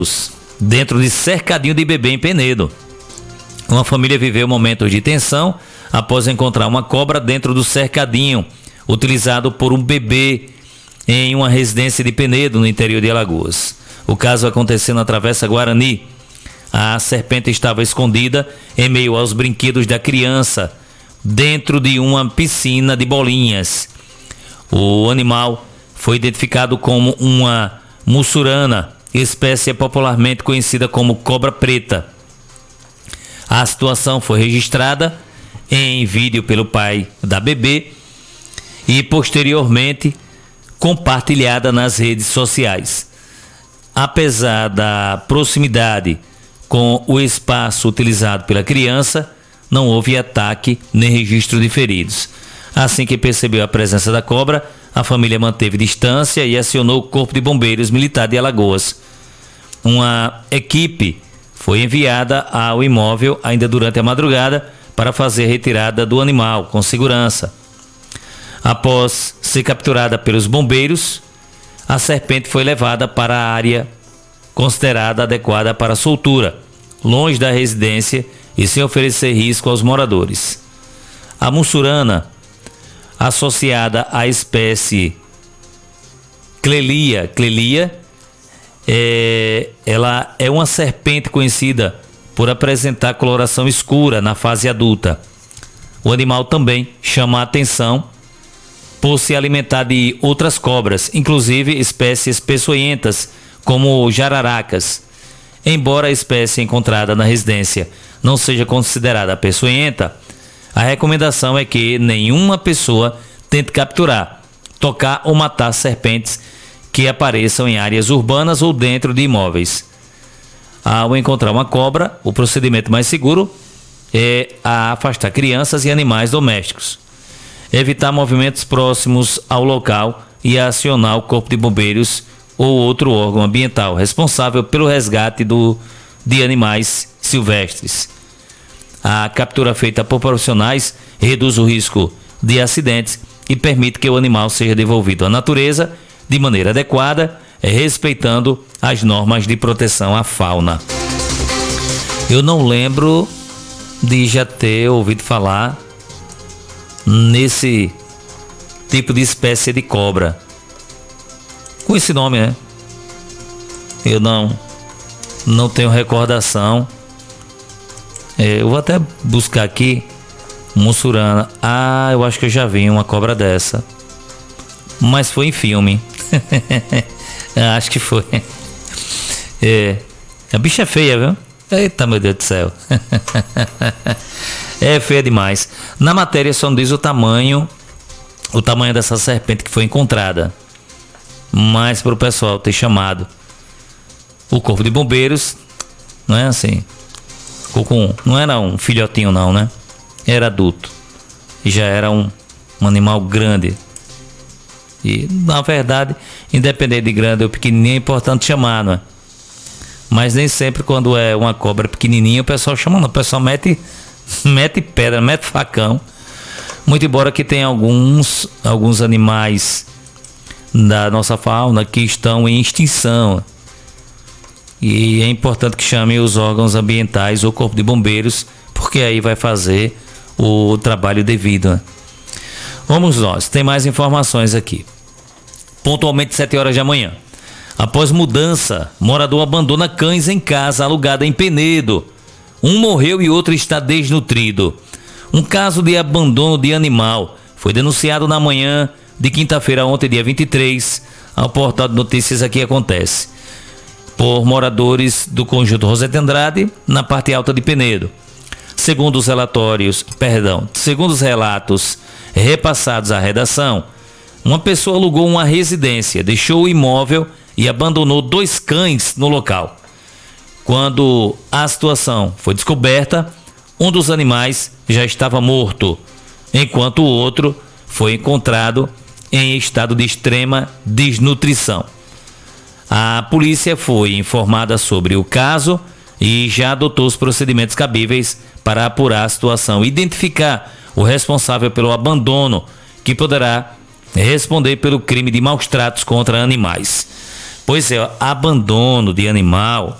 dentro de cercadinho de bebê em Penedo. Uma família viveu momentos de tensão após encontrar uma cobra dentro do cercadinho utilizado por um bebê em uma residência de Penedo, no interior de Alagoas. O caso aconteceu na Travessa Guarani. A serpente estava escondida em meio aos brinquedos da criança, dentro de uma piscina de bolinhas. O animal foi identificado como uma mussurana, espécie popularmente conhecida como cobra preta. A situação foi registrada em vídeo pelo pai da bebê e posteriormente compartilhada nas redes sociais. Apesar da proximidade com o espaço utilizado pela criança, não houve ataque nem registro de feridos. Assim que percebeu a presença da cobra, a família manteve distância e acionou o Corpo de Bombeiros Militar de Alagoas. Uma equipe foi enviada ao imóvel ainda durante a madrugada para fazer a retirada do animal com segurança. Após ser capturada pelos bombeiros, a serpente foi levada para a área considerada adequada para soltura, longe da residência e sem oferecer risco aos moradores. A mussurana, associada à espécie Clelia, ela é uma serpente conhecida por apresentar coloração escura na fase adulta. O animal também chama a atenção por se alimentar de outras cobras, inclusive espécies peçonhentas como jararacas. Embora a espécie encontrada na residência não seja considerada peçonhenta, a recomendação é que nenhuma pessoa tente capturar, tocar ou matar serpentes que apareçam em áreas urbanas ou dentro de imóveis. Ao encontrar uma cobra, o procedimento mais seguro é afastar crianças e animais domésticos, evitar movimentos próximos ao local e acionar o Corpo de Bombeiros ou outro órgão ambiental responsável pelo resgate de animais silvestres. A captura feita por profissionais reduz o risco de acidentes e permite que o animal seja devolvido à natureza de maneira adequada, respeitando as normas de proteção à fauna. Eu não lembro de já ter ouvido falar nesse tipo de espécie de cobra com esse nome, né? Eu não tenho recordação. Eu vou até buscar aqui mussurana. Eu acho que eu já vi uma cobra dessa, mas foi em filme. Acho que foi. A bicha é feia, viu? Eita, meu Deus do céu. É feia demais. Na matéria só não diz o tamanho dessa serpente que foi encontrada, mas para o pessoal ter chamado o Corpo de Bombeiros, não é assim, não era um filhotinho não, né? Era adulto e já era um animal grande. E na verdade, independente de grande ou pequenininho, é importante chamar, não é? Mas nem sempre quando é uma cobra pequenininha o pessoal chama não, o pessoal mete pedra, mete facão. Muito embora que tenha alguns animais da nossa fauna que estão em extinção. E é importante que chamem os órgãos ambientais ou Corpo de Bombeiros, porque aí vai fazer o trabalho devido, né? Vamos nós, tem mais informações aqui. Pontualmente 7 horas da manhã. Após mudança, morador abandona cães em casa alugada em Penedo. Um morreu e outro está desnutrido. Um caso de abandono de animal foi denunciado na manhã de quinta-feira, ontem, dia 23, ao portal de notícias Aqui Acontece, por moradores do conjunto Rosete Andrade, na parte alta de Penedo. Segundo os relatos repassados à redação, uma pessoa alugou uma residência, deixou o imóvel e abandonou 2 cães no local. Quando a situação foi descoberta, um dos animais já estava morto, enquanto o outro foi encontrado em estado de extrema desnutrição. A polícia foi informada sobre o caso e já adotou os procedimentos cabíveis para apurar a situação e identificar o responsável pelo abandono, que poderá responder pelo crime de maus tratos contra animais. Pois é, abandono de animal